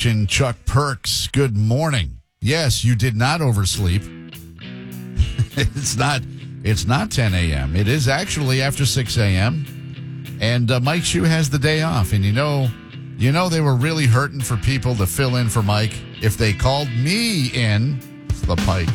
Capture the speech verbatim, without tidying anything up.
Nation, Chuck Perks. Good morning. Yes, you did not oversleep. it's not it's not ten a.m. It is actually after six a.m. And uh, Mike Shue has the day off. And you know, you know they were really hurting for people to fill in for Mike if they called me in the Pike.